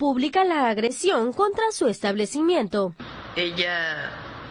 pública la agresión contra su establecimiento. Ella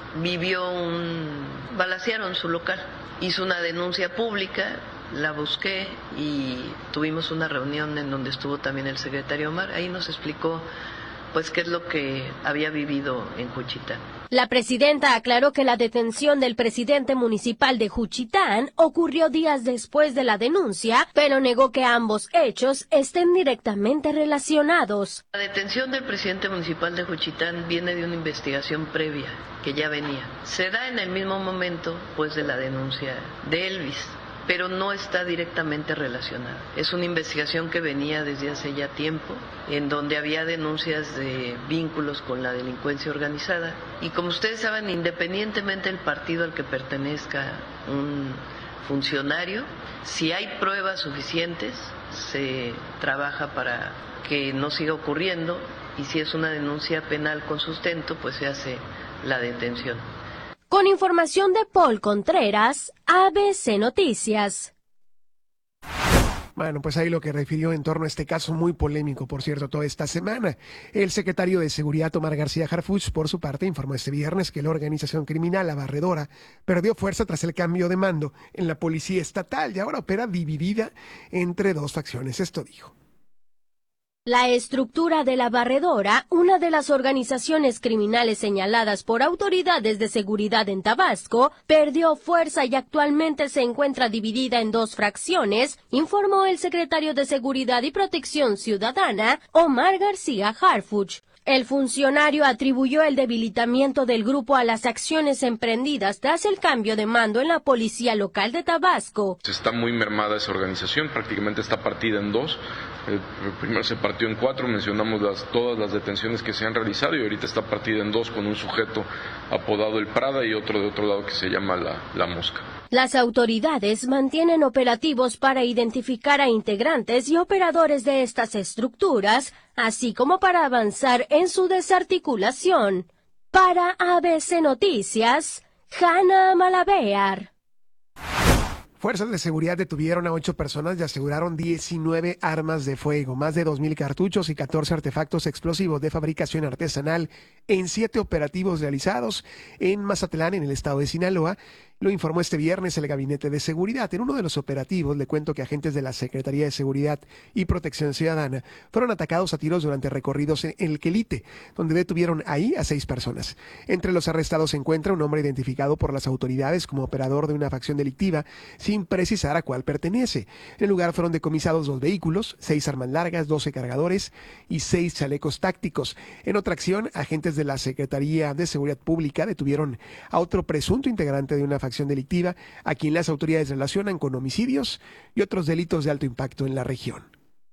balacearon su local, hizo una denuncia pública, la busqué y tuvimos una reunión en donde estuvo también el secretario Omar. Ahí nos explicó pues qué es lo que había vivido en Juchitán. La presidenta aclaró que la detención del presidente municipal de Juchitán ocurrió días después de la denuncia, pero negó que ambos hechos estén directamente relacionados. La detención del presidente municipal de Juchitán viene de una investigación previa que ya venía. Se da en el mismo momento pues de la denuncia de Elvis, pero no está directamente relacionada. Es una investigación que venía desde hace ya tiempo, en donde había denuncias de vínculos con la delincuencia organizada. Y como ustedes saben, independientemente del partido al que pertenezca un funcionario, si hay pruebas suficientes, se trabaja para que no siga ocurriendo, y si es una denuncia penal con sustento, pues se hace la detención. Con información de Paul Contreras, ABC Noticias. Bueno, pues ahí lo que refirió en torno a este caso muy polémico, por cierto, toda esta semana. El secretario de Seguridad, Omar García Harfuch, por su parte, informó este viernes que la organización criminal La Barredora perdió fuerza tras el cambio de mando en la policía estatal y ahora opera dividida entre dos facciones. Esto dijo. La estructura de La Barredora, una de las organizaciones criminales señaladas por autoridades de seguridad en Tabasco, perdió fuerza y actualmente se encuentra dividida en dos fracciones, informó el secretario de Seguridad y Protección Ciudadana, Omar García Harfuch. El funcionario atribuyó el debilitamiento del grupo a las acciones emprendidas tras el cambio de mando en la policía local de Tabasco. Está muy mermada esa organización, prácticamente está partida en dos. Primero se partió en 4, mencionamos todas las detenciones que se han realizado y ahorita está partida en 2 con un sujeto apodado El Prada y otro de otro lado que se llama La Mosca. Las autoridades mantienen operativos para identificar a integrantes y operadores de estas estructuras, así como para avanzar en su desarticulación. Para ABC Noticias, Hanna Malabear. Fuerzas de seguridad detuvieron a 8 personas y aseguraron 19 armas de fuego, más de 2,000 cartuchos y 14 artefactos explosivos de fabricación artesanal en 7 operativos realizados en Mazatlán, en el estado de Sinaloa. Lo informó este viernes el Gabinete de Seguridad. En uno de los operativos, le cuento que agentes de la Secretaría de Seguridad y Protección Ciudadana fueron atacados a tiros durante recorridos en el Quelite, donde detuvieron ahí a 6 personas. Entre los arrestados se encuentra un hombre identificado por las autoridades como operador de una facción delictiva, sin precisar a cuál pertenece. En el lugar fueron decomisados 2 vehículos, 6 armas largas, 12 cargadores y 6 chalecos tácticos. En otra acción, agentes de la Secretaría de Seguridad Pública detuvieron a otro presunto integrante de una facción delictiva, a quien las autoridades relacionan con homicidios y otros delitos de alto impacto en la región.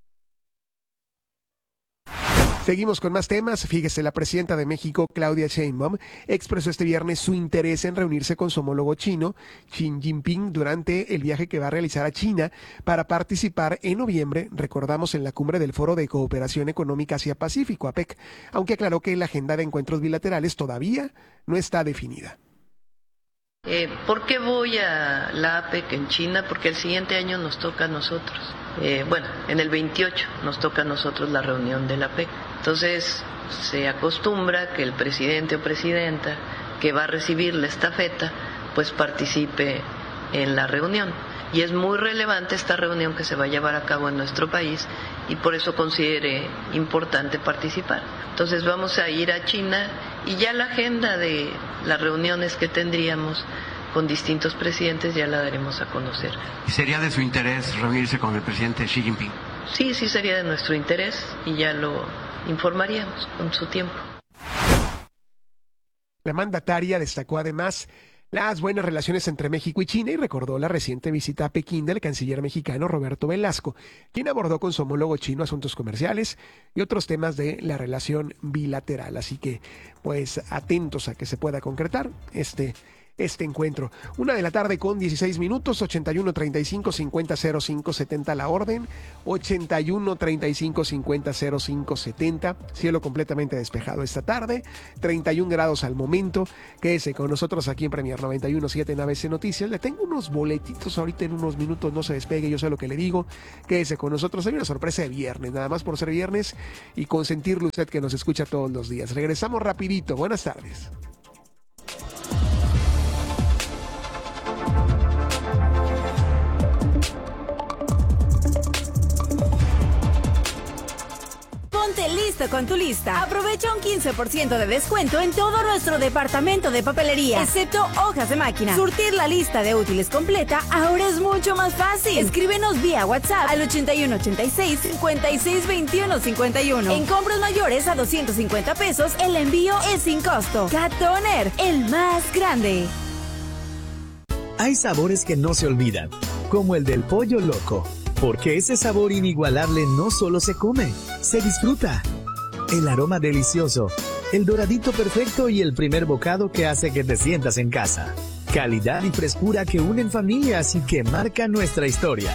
Seguimos con más temas. Fíjese, la presidenta de México, Claudia Sheinbaum, expresó este viernes su interés en reunirse con su homólogo chino, Xi Jinping, durante el viaje que va a realizar a China para participar en noviembre, recordamos, en la cumbre del Foro de Cooperación Económica Asia-Pacífico, APEC, aunque aclaró que la agenda de encuentros bilaterales todavía no está definida. ¿Por qué voy a la APEC en China? Porque el siguiente año nos toca a nosotros. En el 28 nos toca a nosotros la reunión de la APEC. Entonces, se acostumbra que el presidente o presidenta que va a recibir la estafeta, pues participe en la reunión. Y es muy relevante esta reunión que se va a llevar a cabo en nuestro país y por eso consideré importante participar. Entonces vamos a ir a China y ya la agenda de las reuniones que tendríamos con distintos presidentes ya la daremos a conocer. ¿Y sería de su interés reunirse con el presidente Xi Jinping? Sí sería de nuestro interés y ya lo informaríamos con su tiempo. La mandataria destacó además las buenas relaciones entre México y China y recordó la reciente visita a Pekín del canciller mexicano Roberto Velasco, quien abordó con su homólogo chino asuntos comerciales y otros temas de la relación bilateral. Así que, pues, atentos a que se pueda concretar este este encuentro. 1:16 p.m, 81 35 50 05 70 la orden, 81 35 50 05 70, cielo completamente despejado esta tarde, 31 grados al momento. Quédese con nosotros aquí en Premier 91.7 en ABC Noticias. Le tengo unos boletitos ahorita en unos minutos, no se despegue, yo sé lo que le digo. Quédese con nosotros, hay una sorpresa de viernes, nada más por ser viernes y consentirle usted que nos escucha todos los días. Regresamos rapidito, buenas tardes. Ponte listo con tu lista. Aprovecha un 15% de descuento en todo nuestro departamento de papelería, excepto hojas de máquina. Surtir la lista de útiles completa ahora es mucho más fácil. Escríbenos vía WhatsApp al 8186-562151. En compras mayores a 250 pesos, el envío es sin costo. Cat Toner, el más grande. Hay sabores que no se olvidan, como el del pollo loco. Porque ese sabor inigualable no solo se come, se disfruta. El aroma delicioso, el doradito perfecto y el primer bocado que hace que te sientas en casa. Calidad y frescura que unen familias y que marcan nuestra historia.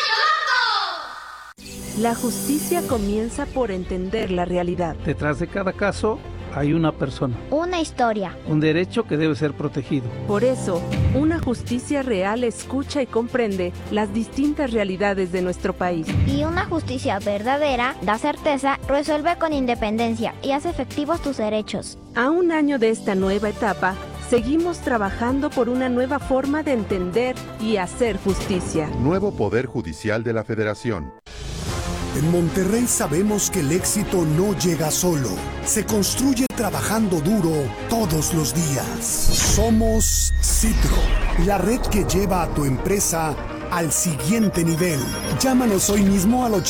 La justicia comienza por entender la realidad. Detrás de cada caso hay una persona. Una historia. Un derecho que debe ser protegido. Por eso, una justicia real escucha y comprende las distintas realidades de nuestro país. Y una justicia verdadera da certeza, resuelve con independencia y hace efectivos tus derechos. A un año de esta nueva etapa, seguimos trabajando por una nueva forma de entender y hacer justicia. Nuevo Poder Judicial de la Federación. En Monterrey sabemos que el éxito no llega solo, se construye trabajando duro todos los días. Somos Citro, la red que lleva a tu empresa al siguiente nivel. Llámanos hoy mismo al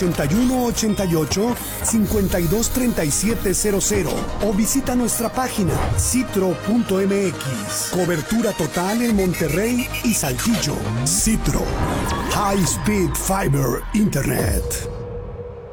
8188-523700 o visita nuestra página citro.mx. Cobertura total en Monterrey y Saltillo. Citro, High Speed Fiber Internet.